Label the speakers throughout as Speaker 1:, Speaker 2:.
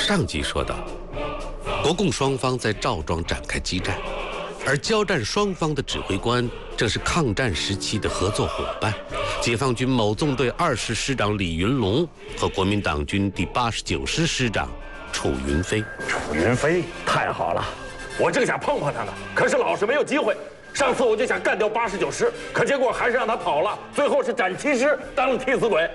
Speaker 1: 上集说到，国共双方在赵庄展开激战，而交战双方的指挥官正是抗战时期的合作伙伴，解放军某纵队20师长李云龙和国民党军第89师师长楚云飞。
Speaker 2: 楚云飞太好了，我正想碰碰他呢，可是老是没有机会。上次我就想干掉89师，可结果还是让他跑了，最后是斩7师当了替死鬼。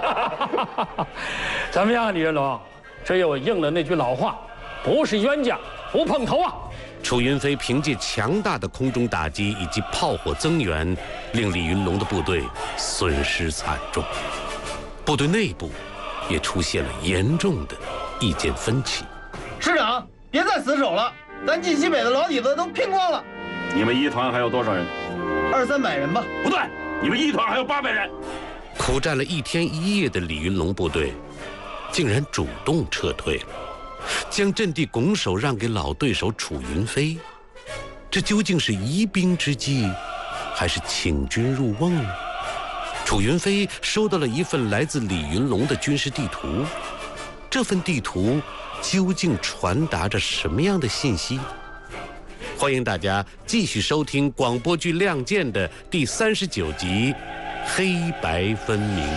Speaker 3: 怎么样，李云龙？这又应了那句老话，不是冤家不碰头啊！
Speaker 1: 楚云飞凭借强大的空中打击以及炮火增援，令李云龙的部队损失惨重。部队内部也出现了严重的意见分歧。
Speaker 4: 师长，别再死守了，咱晋西北的老底子都拼光了。
Speaker 2: 你们一团还有多少人
Speaker 4: ？200-300人吧。
Speaker 2: 不对，你们一团还有800人。
Speaker 1: 苦战了1天1夜的李云龙部队，竟然主动撤退了，将阵地拱手让给老对手楚云飞。这究竟是疑兵之计，还是请君入瓮呢？楚云飞收到了一份来自李云龙的军事地图，这份地图究竟传达着什么样的信息？欢迎大家继续收听广播剧《亮剑》的第39集《黑白分明》。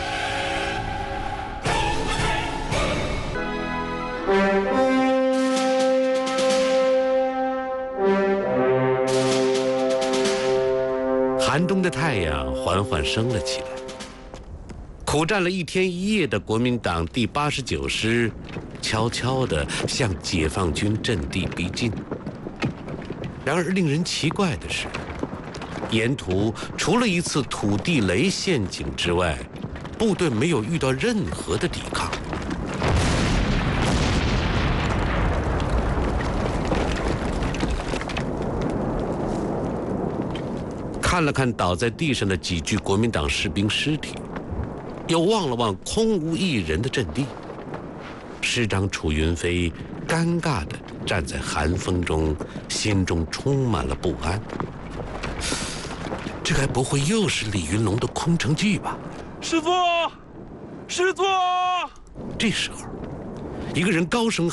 Speaker 1: 寒冬的太阳缓缓升了起来，苦战了1天1夜的国民党第89师悄悄地向解放军阵地逼近。然而令人奇怪的是，沿途除了一次土地雷陷阱之外，部队没有遇到任何的抵抗。看了看倒在地上的几具国民党士兵尸体，又望了望空无一人的阵地，师长楚云飞尴尬地站在寒风中，心中充满了不安。这该不会又是李云龙的空城计吧？
Speaker 2: 师座，师座！
Speaker 1: 这时候，一个人高声